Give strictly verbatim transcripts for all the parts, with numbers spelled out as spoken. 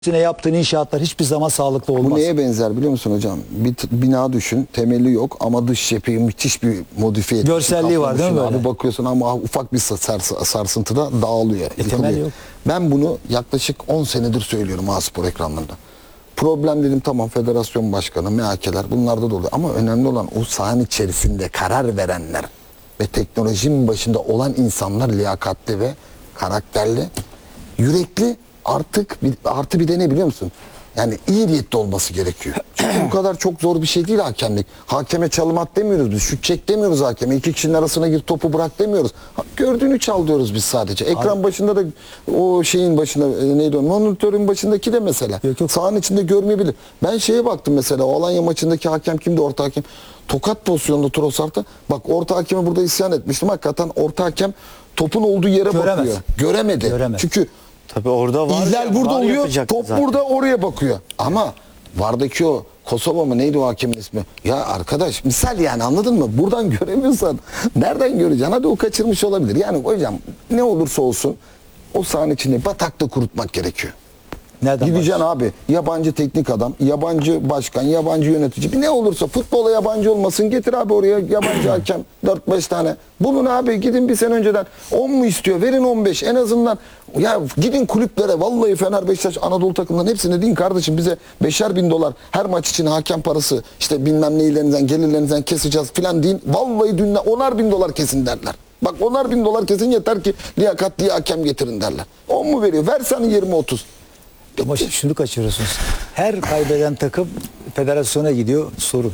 yaptığın inşaatlar hiçbir zaman sağlıklı olmaz. Bu neye benzer biliyor musun hocam? Bir bina düşün, temeli yok ama dış cepheyi müthiş bir modifiye etmiş. Görselliği var değil mi böyle? Abi bakıyorsun ama ufak bir sars sarsıntıda dağılıyor. E, temel yok. Ben bunu yaklaşık on senedir söylüyorum A-Spor ekranlarında. Problem dedim tamam, federasyon başkanı, M H K'ler bunlarda da oluyor. Ama önemli olan o sahanın içerisinde karar verenler ve teknolojinin başında olan insanlar liyakatli ve karakterli, yürekli. Artık bir, artı bir de ne biliyor musun? Yani iyi niyetli olması gerekiyor. Çünkü bu kadar çok zor bir şey değil hakemlik. Hakeme çalım at demiyoruz biz. Şut çek demiyoruz hakeme. İki kişinin arasına gir topu bırak demiyoruz. Ha, gördüğünü çal diyoruz biz sadece. Ekran Abi. başında da o şeyin başında e, neydi o? Monitörün başındaki de mesela. Yok, yok. Sahanın içinde görmeyebilir. Ben şeye baktım mesela, o Alanya maçındaki hakem kimdi, orta hakem? Tokat pozisyonunda Trossard'ta. Bak orta hakeme burada isyan etmiştim. Hakikaten orta hakem topun olduğu yere Göremez. bakıyor. Göremedi. Göremez. Çünkü tabii orada var. İhlal burada var oluyor, top zaten. burada oraya bakıyor. Ama vardaki o Kosova mı neydi o hakemin ismi? Ya arkadaş misal yani, anladın mı? Buradan göremiyorsan nereden göreceksin? Hadi o kaçırmış olabilir. Yani hocam ne olursa olsun o sahanın içinde batakta kurutmak gerekiyor. Nereden Gideceksin başlıyor? abi, yabancı teknik adam, yabancı başkan, yabancı yönetici, ne olursa futbola yabancı olmasın, getir abi oraya yabancı hakem dört beş tane. Bulun abi, gidin bir sene önceden on mu istiyor, verin on beş en azından. Ya gidin kulüplere, vallahi Fener, Beşiktaş, Anadolu takımlarının hepsine deyin kardeşim, bize beşer bin dolar her maç için hakem parası, işte bilmem neylerinizden, gelirlerinizden keseceğiz filan deyin. Vallahi dün onar bin dolar kesin derler. Bak onar bin dolar kesin, yeter ki liyakatli hakem getirin derler. on mu veriyor? Versen yirmi otuz. Ama şunu kaçırıyorsunuz. Her kaybeden takım federasyona gidiyor, sorun.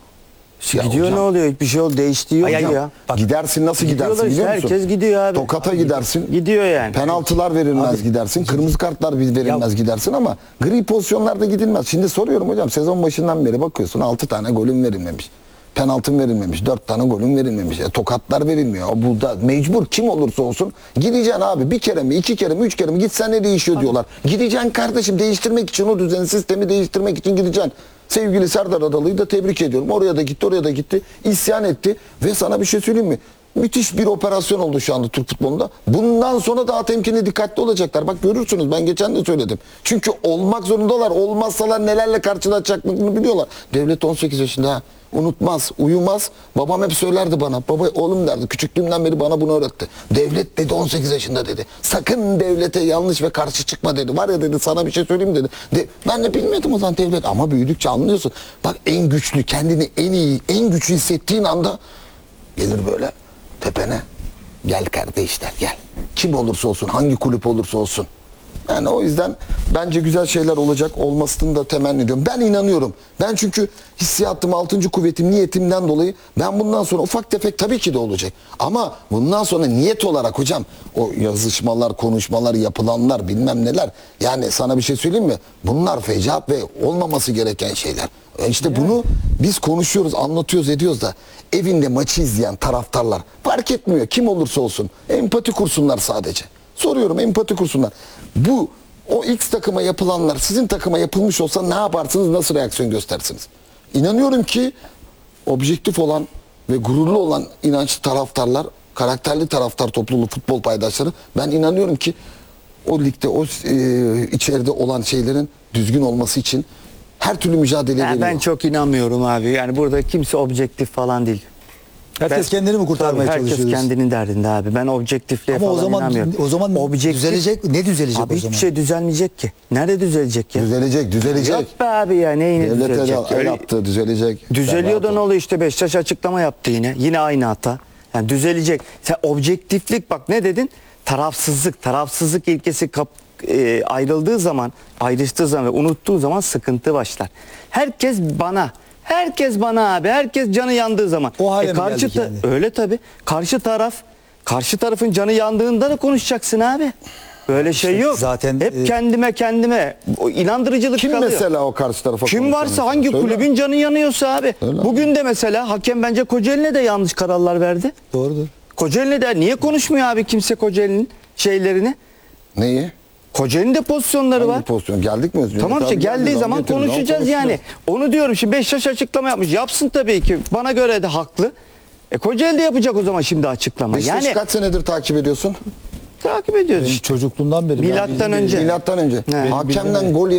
Ya gidiyor hocam, ne oluyor? Hiçbir şey oldu, değiştiği yok Ay, ya. ya. Bak, gidersin, nasıl gidersin Gidiyorlar biliyor işte, musun? herkes gidiyor abi. Tokat'a gidersin. Gidiyor yani. Penaltılar verilmez Abi, gidersin. Kırmızı kartlar verilmez ya, gidersin ama gri pozisyonlarda gidilmez. Şimdi soruyorum hocam, sezon başından beri bakıyorsun altı tane golün verilmemiş. Penaltın verilmemiş. dört tane golün verilmemiş. E, tokatlar verilmiyor. Bu da mecbur, kim olursa olsun gideceksin abi. Bir kere mi, iki kere mi, üç kere mi gitsen ne değişiyor abi diyorlar. Gideceksin kardeşim, değiştirmek için, o düzeni, sistemi değiştirmek için gideceksin. Sevgili Serdar Adalı'yı da tebrik ediyorum. Oraya da gitti, oraya da gitti. İsyan etti ve sana bir şey söyleyeyim mi? Müthiş bir operasyon oldu şu anda Türk futbolunda. Bundan sonra daha temkinli, dikkatli olacaklar. Bak görürsünüz, ben geçen de söyledim. Çünkü olmak zorundalar. Olmazsalar nelerle karşılaşacaklarını biliyorlar. Devlet on sekiz yaşında ha. Unutmaz, uyumaz. Babam hep söylerdi bana. Baba oğlum derdi. Küçüklüğümden beri bana bunu öğretti. Devlet dedi on sekiz yaşında dedi. Sakın devlete yanlış ve karşı çıkma dedi. Var ya dedi, sana bir şey söyleyeyim dedi. De, ben de bilmiyordum o zaman devlet. Ama büyüdükçe anlıyorsun. Bak en güçlü, kendini en iyi, en güçlü hissettiğin anda gelir böyle tepene. Gel kardeşler gel. Kim olursa olsun, hangi kulüp olursa olsun. Yani o yüzden bence güzel şeyler olacak, olmasını da temenni ediyorum. Ben inanıyorum. Ben çünkü hissiyatım, altıncı kuvvetim, niyetimden dolayı ben bundan sonra ufak tefek tabii ki de olacak. Ama bundan sonra niyet olarak hocam o yazışmalar, konuşmalar, yapılanlar, bilmem neler. Yani sana bir şey söyleyeyim mi? Bunlar fecaat ve olmaması gereken şeyler. İşte yani bunu biz konuşuyoruz, anlatıyoruz, ediyoruz da evinde maçı izleyen taraftarlar fark etmiyor. Kim olursa olsun empati kursunlar sadece. Soruyorum, empati kursunlar. Bu o X takıma yapılanlar sizin takıma yapılmış olsa ne yaparsınız, nasıl reaksiyon göstersiniz? İnanıyorum ki objektif olan ve gururlu olan inançlı taraftarlar, karakterli taraftar topluluğu, futbol paydaşları, ben inanıyorum ki o ligde, o e, içeride olan şeylerin düzgün olması için her türlü mücadele Yani veriyor. ben çok inanmıyorum abi. Yani burada kimse objektif falan değil. Herkes Ben, kendini mi kurtarmaya herkes çalışıyor? Herkes kendinin derdinde abi. Ben objektifliğe Ama falan o zaman inanmıyorum. o zaman Objektif, düzelecek, ne düzelecek abi o zaman? hiçbir şey düzelmeyecek ki. Nerede düzelecek ya? Düzelecek, düzelecek. Yok be abi ya, neyine Devlet düzelecek? el, el Öyle, attı, düzelecek. düzeliyor da ne oluyor işte, Beşiktaş açıklama yaptı yine. Yine aynı hata. Yani düzelecek. Sen objektiflik, bak ne dedin? Tarafsızlık, tarafsızlık ilkesi kap, e, ayrıldığı zaman, ayrıştığı zaman ve unuttuğu zaman sıkıntı başlar. Herkes bana, herkes bana abi, herkes canı yandığı zaman. O hale mi karşı geldik ta- yani? Öyle tabii. Karşı taraf, karşı tarafın canı yandığında da konuşacaksın abi. Böyle şey yok. zaten, hep e, kendime kendime o inandırıcılık Kim kalıyor. mesela o karşı tarafa Kim konuşan varsa, insan? hangi Söyle. kulübün canı yanıyorsa abi. Öyle Bugün de mesela hakem bence Kocaeli'ne de yanlış kararlar verdi. Doğrudur. Kocaeli'ne de niye konuşmuyor abi kimse Kocaeli'nin şeylerini? Neyi? Kocaeli'nin de pozisyonları Hangi var. pozisyon? Geldik mi? Tamam işte, Tabii geldiği geldiği zaman getiririz, konuşacağız ama yani. Onu diyorum, şimdi Beşiktaş açıklama yapmış. Yapsın tabii ki. Bana göre de haklı. E Kocaeli de yapacak o zaman şimdi açıklama. Beşiktaş'ı Yani kaç senedir takip ediyorsun? Takip ediyoruz Benim işte. çocukluğumdan beri. ben Milattan bizim bir- önce. Milattan önce. He. Hakemden bildiğim- gol